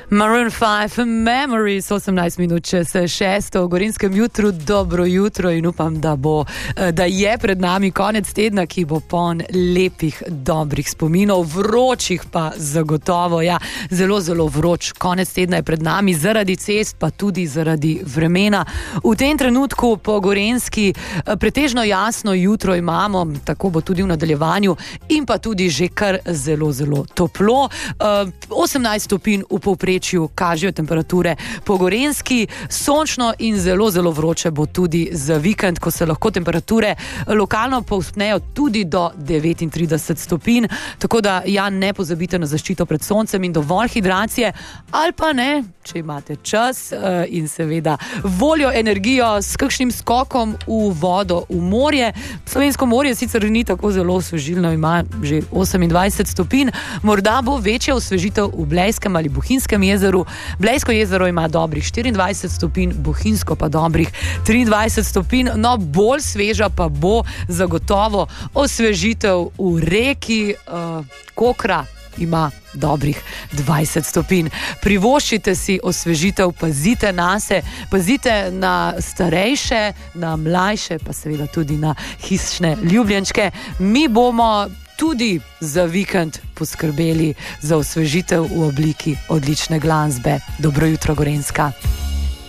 Maroon 5 Memories, 18 minut čez 6. v Gorenjskem jutru. Dobro jutro in upam, da je pred nami konec tedna, ki bo poln lepih, dobrih spominov, vročih pa zagotovo. Ja, zelo, zelo vroč. Konec tedna je pred nami zaradi cest, pa tudi zaradi vremena. V tem trenutku po Gorenjski pretežno jasno jutro imamo, tako bo tudi v nadaljevanju, in pa tudi že kar zelo, zelo toplo. 18 stopinj v povprečju kažejo temperature po Gorenjski, sončno in zelo, zelo vroče bo tudi za vikend, ko se lahko temperature lokalno povzpnejo tudi do 39 stopinj, tako da ja, ne pozabite na zaščito pred soncem in dovolj hidracije, ali pa ne, če imate čas in seveda voljo, energijo, s kakšnim skokom v vodo, v morje. Slovensko morje sicer ni tako zelo osvežilno, ima že 28 stopinj, morda bo večja osvežitev v Blejskem ali Bohinjskem jezeru. Blejsko jezero ima dobrih 24 stopinj, Bohinjsko pa dobrih 23 stopinj, no bolj sveža pa bo zagotovo osvežitev v reki Kokra, ima dobrih 20 stopinj. Privoščite si osvežitev, pazite nase, pazite na starejše, na mlajše, pa seveda tudi na hišne ljubljenčke. Mi bomo tudi za vikend poskrbeli za osvežitev v obliki odlične glasbe. Dobro jutro, Gorenjska.